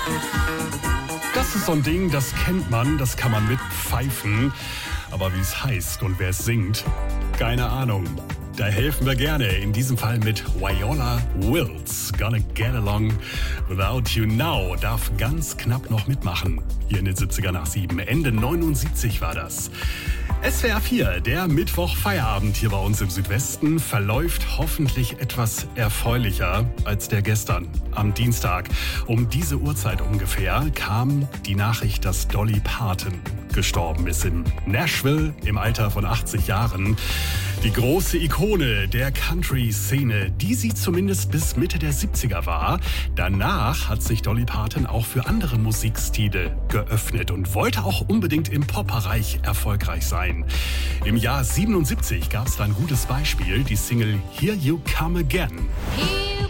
Das ist so ein Ding, das kennt man, das kann man mitpfeifen. Aber wie es heißt und wer es singt, keine Ahnung. Da helfen wir gerne, in diesem Fall mit Viola Wills. Gonna get along without you now. Darf ganz knapp noch mitmachen. Hier in den 70er nach 7. Ende 79 war das. SWR 4, der Mittwoch-Feierabend hier bei uns im Südwesten, verläuft hoffentlich etwas erfreulicher als der gestern. Am Dienstag um diese Uhrzeit ungefähr kam die Nachricht, dass Dolly Parton gestorben ist in Nashville im Alter von 80 Jahren. Die große Ikone der Country-Szene, die sie zumindest bis Mitte der 70er war. Danach hat sich Dolly Parton auch für andere Musikstile geöffnet und wollte auch unbedingt im Pop-Bereich erfolgreich sein. Im Jahr 77 gab es da ein gutes Beispiel, die Single Here You Come Again.